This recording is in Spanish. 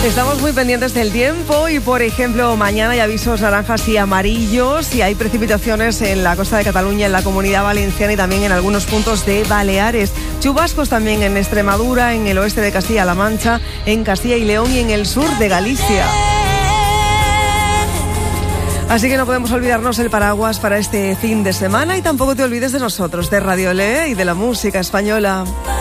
Estamos muy pendientes del tiempo y, por ejemplo, mañana hay avisos naranjas y amarillos y hay precipitaciones en la costa de Cataluña, en la Comunidad Valenciana y también en algunos puntos de Baleares. Chubascos también en Extremadura, en el oeste de Castilla-La Mancha, en Castilla y León y en el sur de Galicia. Así que no podemos olvidarnos el paraguas para este fin de semana y tampoco te olvides de nosotros, de Radio Le y de la música española.